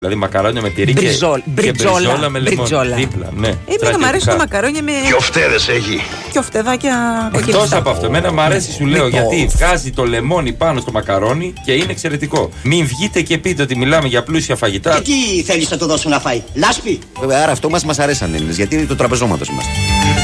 Δηλαδή μακαρόνια με τυρί και μπριζόλα με λεμόνι. Δίπλα, ναι. Εμένα μου αρέσει το μακαρόνια με. Κιοφτέδες έχει. Κιοφτεδάκια κοκκινιστά. Εκτός από αυτό, εμένα μου αρέσει, σου λέω, γιατί βγάζει το λεμόνι πάνω στο μακαρόνι και είναι εξαιρετικό. Μην βγείτε και πείτε ότι μιλάμε για πλούσια φαγητά. Και τι θέλεις να του δώσουν να φάει, λάσπη. Βέβαια, άρα αυτό μας αρέσει σαν Έλληνες, γιατί είναι το τραπεζώματος μας.